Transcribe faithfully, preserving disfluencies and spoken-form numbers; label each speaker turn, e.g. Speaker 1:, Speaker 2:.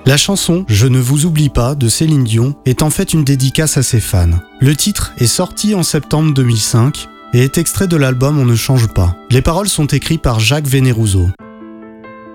Speaker 1: La chanson « Je ne vous oublie pas » de Céline Dion est en fait une dédicace à ses fans. Le titre est sorti en septembre deux mille cinq et est extrait de l'album On ne change pas. Les paroles sont écrites par Jacques Veneruso.